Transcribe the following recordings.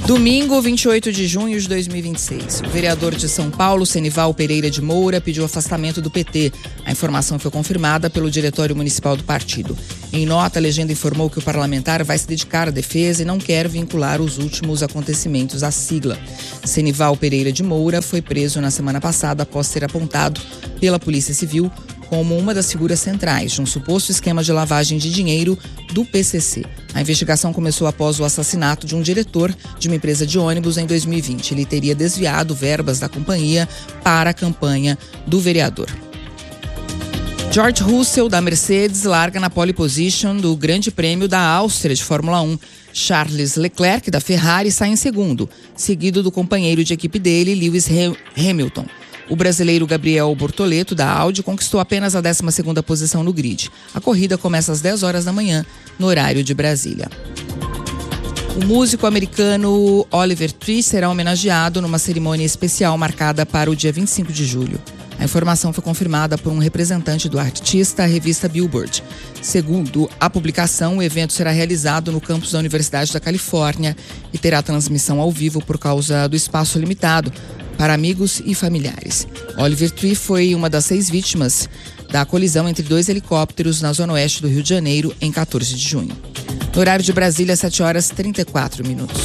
Domingo, 28 de junho de 2026. O vereador de São Paulo, Senival Pereira de Moura, pediu afastamento do PT. A informação foi confirmada pelo Diretório Municipal do partido. Em nota, a legenda informou que o parlamentar vai se dedicar à defesa e não quer vincular os últimos acontecimentos à sigla. Senival Pereira de Moura foi preso na semana passada após ser apontado pela Polícia Civil como uma das figuras centrais de um suposto esquema de lavagem de dinheiro do PCC. A investigação começou após o assassinato de um diretor de uma empresa de ônibus em 2020. Ele teria desviado verbas da companhia para a campanha do vereador. George Russell, da Mercedes, larga na pole position do Grande Prêmio da Áustria de Fórmula 1. Charles Leclerc, da Ferrari, sai em segundo, seguido do companheiro de equipe dele, Lewis Hamilton. O brasileiro Gabriel Bortoleto, da Audi, conquistou apenas a 12ª posição no grid. A corrida começa às 10 horas da manhã, no horário de Brasília. O músico americano Oliver Tree será homenageado numa cerimônia especial marcada para o dia 25 de julho. A informação foi confirmada por um representante do artista à revista Billboard. Segundo a publicação, o evento será realizado no campus da Universidade da Califórnia e terá transmissão ao vivo por causa do espaço limitado para amigos e familiares. Oliver Tree foi uma das 6 vítimas da colisão entre 2 helicópteros na zona oeste do Rio de Janeiro em 14 de junho. No horário de Brasília, 7 horas e 34 minutos.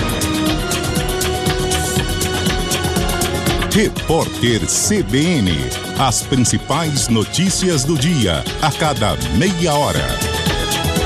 Repórter CBN. As principais notícias do dia, a cada meia hora.